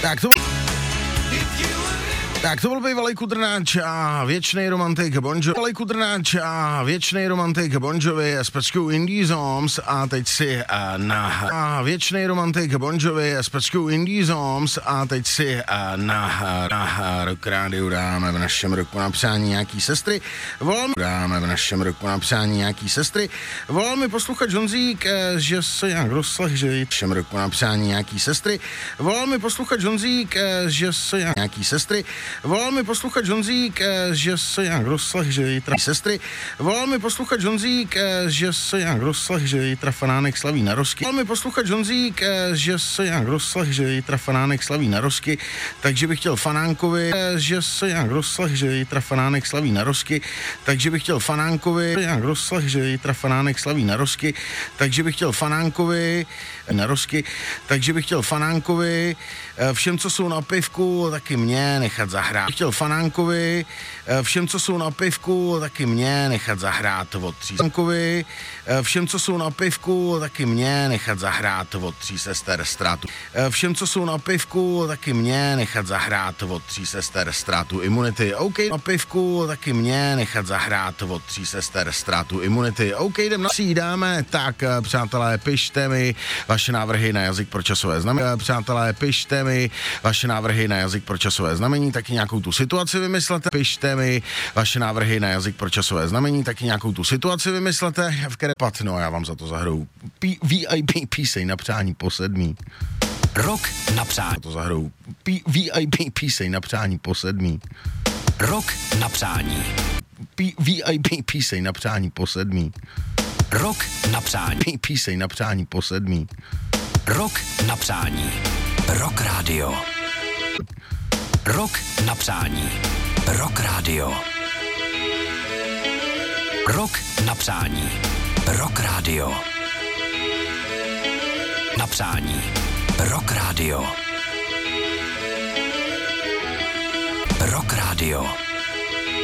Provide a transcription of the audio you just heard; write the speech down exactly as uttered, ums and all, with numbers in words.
Tak to... Tak to byl bývalý kudrnáč a věčnej romantik Bon Jovi. Bývalý kudrnáč a věčnej romantik Bon Jovi s peckou Indie Zombs a teď si a na a věčnej romantik Bon Jovi s peckou Indie Zombs a teď si a na, na Rock Radio dáme v našem roku na přání nějaký sestry. Volal mi, dáme v našem roku na přání nějaký sestry. Volal mi posluchač Honzík, že se nějak rozslech, že v našem roku na přání nějaký sestry. Volal mi posluchač Honzík, že se nějak nějaký sestry. Volal mi posluchač Honzík, že se nějak rozslech, že jí traf sestry. Volal mi posluchač Honzík, že se nějak rozslech, že jí trafanánek slaví na rozky. Volal mi posluchač Honzík, že se nějak rozslech, že jí trafanánek slaví na rozky. Takže bych chtěl fanánkovi, že se nějak rozslech, že jí trafanánek slaví na rozky. Takže bych chtěl fanánkovi, nějak rozslech, že jí trafanánek slaví na rozky. Takže bych chtěl fanánkovi na rozky. Takže bych chtěl fanánkovi všem, co jsou na pivku, taky mě nechat zahrát. Chtěl fanánkovi všem, co jsou na pivku, taky mě nechat zahrát od tří fanánkovi všem, co jsou na pivku, taky mě nechat zahrát od tří sester ztrátu. Všem, co jsou na pivku, taky mě nechat zahrát od tří sester ztrátu imunity. OK, na pivku, taky mě nechat zahrát od tří sester ztrátu imunity. OK, jdem na si dáme. Tak, přátelé, pište mi vaše návrhy na jazyk pro časové znamení. Přátelé, pište mi vaše návrhy na jazyk pro časové znamení, taky nějakou tu situaci vymyslete. Pište mi vaše návrhy na jazyk pro časové znamení, taky nějakou tu situaci vymyslete, v které patno, já vám za to zahraju P- V I P píseň na přání po sedmý. Rok na přání. To zahraju P- V I P píseň na přání po sedmý. Rok na přání. P- V I P píseň na přání po sedmý. Rok na přání. P- píseň na přání po sedmý. Rok na přání. Rock Radio. Rok na přání. Rock Radio. Rok na přání. Rock Radio. Na přání. Rock Radio. Rock Radio.